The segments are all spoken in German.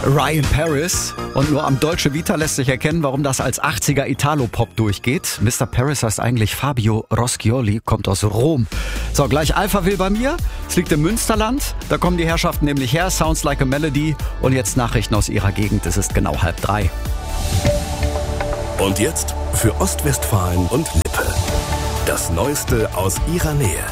Ryan Paris. Und nur am Dolce Vita lässt sich erkennen, warum das als 80er Italo-Pop durchgeht. Mr. Paris heißt eigentlich Fabio Roscioli, kommt aus Rom. So, gleich Alphaville bei mir. Es liegt im Münsterland. Da kommen die Herrschaften nämlich her. Sounds Like a Melody. Und jetzt Nachrichten aus ihrer Gegend. Es ist genau 2:30. Und jetzt für Ostwestfalen und Lippe. Das Neueste aus ihrer Nähe.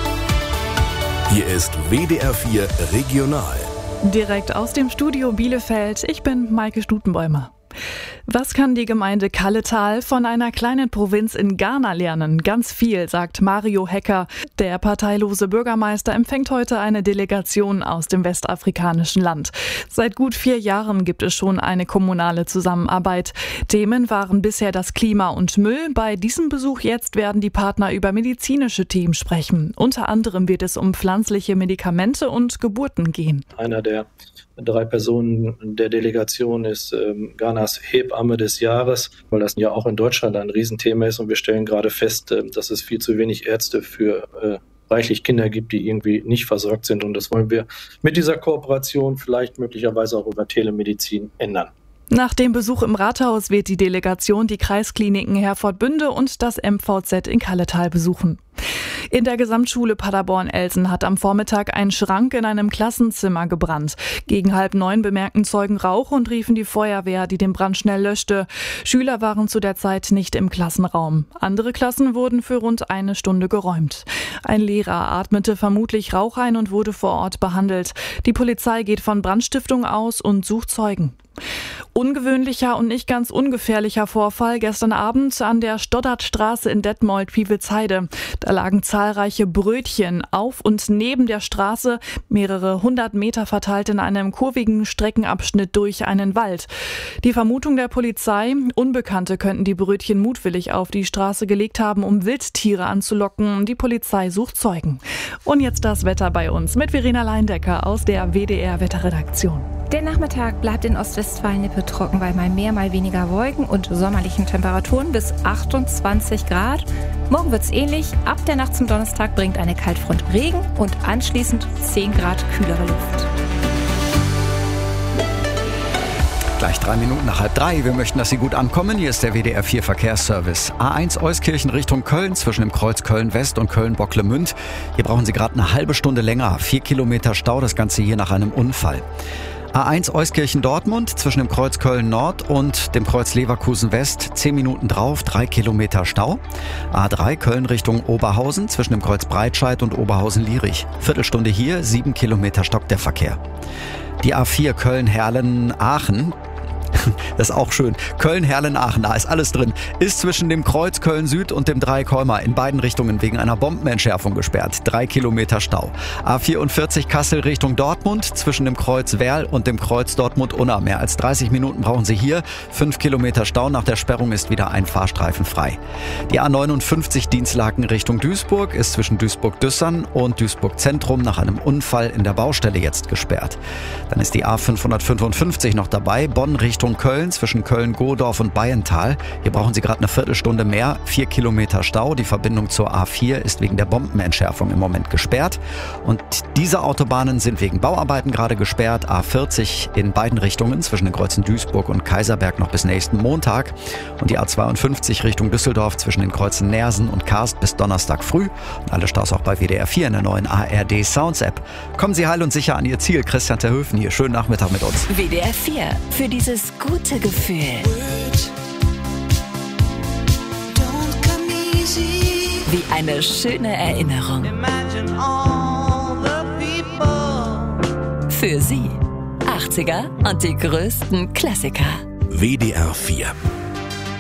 Hier ist WDR 4 Regional. Direkt aus dem Studio Bielefeld. Ich bin Maike Stutenbäumer. Was kann die Gemeinde Kalletal von einer kleinen Provinz in Ghana lernen? Ganz viel, sagt Mario Hecker. Der parteilose Bürgermeister empfängt heute eine Delegation aus dem westafrikanischen Land. Seit gut 4 Jahren gibt es schon eine kommunale Zusammenarbeit. Themen waren bisher das Klima und Müll. Bei diesem Besuch jetzt werden die Partner über medizinische Themen sprechen. Unter anderem wird es um pflanzliche Medikamente und Geburten gehen. Einer der 3 Personen der Delegation ist Ghanas Hebamme des Jahres, weil das ja auch in Deutschland ein Riesenthema ist und wir stellen gerade fest, dass es viel zu wenig Ärzte für reichlich Kinder gibt, die irgendwie nicht versorgt sind, und das wollen wir mit dieser Kooperation vielleicht möglicherweise auch über Telemedizin ändern. Nach dem Besuch im Rathaus wird die Delegation die Kreiskliniken Herford-Bünde und das MVZ in Kalletal besuchen. In der Gesamtschule Paderborn-Elsen hat am Vormittag ein Schrank in einem Klassenzimmer gebrannt. Gegen 8:30 bemerkten Zeugen Rauch und riefen die Feuerwehr, die den Brand schnell löschte. Schüler waren zu der Zeit nicht im Klassenraum. Andere Klassen wurden für rund 1 Stunde geräumt. Ein Lehrer atmete vermutlich Rauch ein und wurde vor Ort behandelt. Die Polizei geht von Brandstiftung aus und sucht Zeugen. Ungewöhnlicher und nicht ganz ungefährlicher Vorfall gestern Abend an der Stoddartstraße in Detmold-Pievelsheide. Da lagen zahlreiche Brötchen auf und neben der Straße, mehrere 100 Meter verteilt in einem kurvigen Streckenabschnitt durch einen Wald. Die Vermutung der Polizei: Unbekannte könnten die Brötchen mutwillig auf die Straße gelegt haben, um Wildtiere anzulocken. Die Polizei sucht Zeugen. Und jetzt das Wetter bei uns mit Verena Leindecker aus der WDR-Wetterredaktion. Der Nachmittag bleibt in Ostwestfalen-Lippe trocken bei mal mehr, mal weniger Wolken und sommerlichen Temperaturen bis 28 Grad. Morgen wird's ähnlich. Ab der Nacht zum Donnerstag bringt eine Kaltfront Regen und anschließend 10 Grad kühlere Luft. Gleich 3 Minuten nach 2:30. Wir möchten, dass Sie gut ankommen. Hier ist der WDR 4 Verkehrsservice. A1 Euskirchen Richtung Köln zwischen dem Kreuz Köln-West und Köln-Bocklemünd. Hier brauchen Sie gerade eine halbe Stunde länger. 4 Kilometer Stau, das Ganze hier nach einem Unfall. A1 Euskirchen-Dortmund zwischen dem Kreuz Köln-Nord und dem Kreuz Leverkusen-West. 10 Minuten drauf, 3 Kilometer Stau. A3 Köln Richtung Oberhausen zwischen dem Kreuz Breitscheid und Oberhausen-Lierich. Viertelstunde hier, 7 Kilometer stockt der Verkehr. Die A4 Köln-Herlen-Aachen. Das ist auch schön. Köln-Herlen-Aachen, da ist alles drin. Ist zwischen dem Kreuz Köln-Süd und dem Dreieck Heuma in beiden Richtungen wegen einer Bombenentschärfung gesperrt. 3 Kilometer Stau. A44 Kassel Richtung Dortmund zwischen dem Kreuz Werl und dem Kreuz Dortmund-Unna. Mehr als 30 Minuten brauchen Sie hier. 5 Kilometer Stau. Nach der Sperrung ist wieder ein Fahrstreifen frei. Die A59 Dienstlaken Richtung Duisburg ist zwischen Duisburg-Düssern und Duisburg-Zentrum nach einem Unfall in der Baustelle jetzt gesperrt. Dann ist die A555 noch dabei. Bonn Richtung Köln zwischen Köln-Godorf und Bayental. Hier brauchen Sie gerade eine Viertelstunde mehr. 4 Kilometer Stau. Die Verbindung zur A4 ist wegen der Bombenentschärfung im Moment gesperrt. Und diese Autobahnen sind wegen Bauarbeiten gerade gesperrt. A40 in beiden Richtungen zwischen den Kreuzen Duisburg und Kaiserberg noch bis nächsten Montag. Und die A52 Richtung Düsseldorf zwischen den Kreuzen Neersen und Karst bis Donnerstag früh. Und alle Staus auch bei WDR 4 in der neuen ARD Sounds App. Kommen Sie heil und sicher an Ihr Ziel. Christian Terhöfen hier. Schönen Nachmittag mit uns. WDR 4 für dieses gute Gefühl. Wie eine schöne Erinnerung. Für Sie 80er und die größten Klassiker. WDR 4